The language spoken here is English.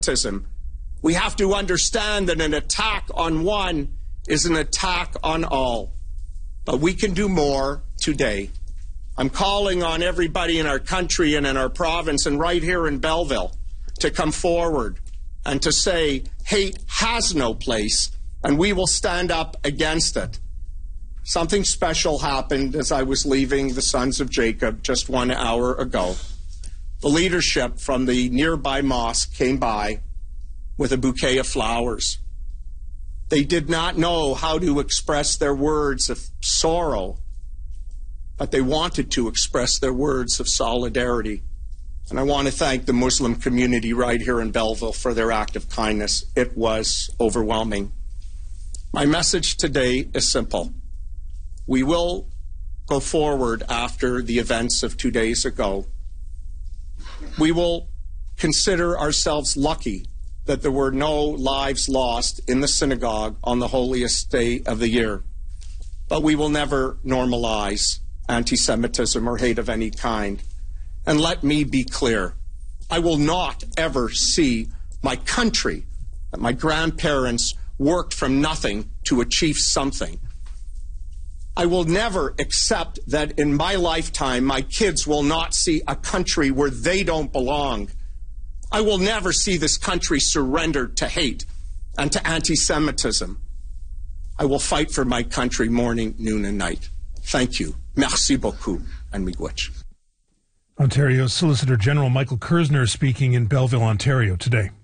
We have to understand that an attack on one is an attack on all. But we can do more today. I'm calling on everybody in our country and in our province and right here in Belleville to come forward and to say hate has no place, and we will stand up against it. Something special happened as I was leaving the Sons of Jacob just 1 hour ago. The leadership from the nearby mosque came by with a bouquet of flowers. They did not know how to express their words of sorrow, but they wanted to express their words of solidarity. And I want to thank the Muslim community right here in Belleville for their act of kindness. It was overwhelming. My message today is simple. We will go forward after the events of 2 days ago. We will consider ourselves lucky that there were no lives lost in the synagogue on the holiest day of the year. But we will never normalize anti-Semitism or hate of any kind. And let me be clear, I will not ever see my country, that my grandparents worked from nothing to achieve something. I will never accept that in my lifetime my kids will not see a country where they don't belong. I will never see this country surrendered to hate and to anti-Semitism. I will fight for my country morning, noon, and night. Thank you. Merci beaucoup, and miigwech. Ontario's Solicitor General Michael Kerzner speaking in Belleville, Ontario today.